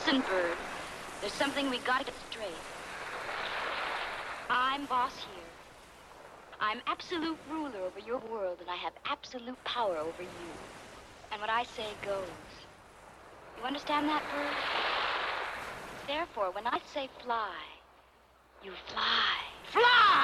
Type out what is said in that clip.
Listen, Bird. There's something we gotta get straight. I'm boss here. I'm absolute ruler over your world, and I have absolute power over you. And what I say goes. You understand that, Bird? Therefore, when I say fly, you fly. Fly!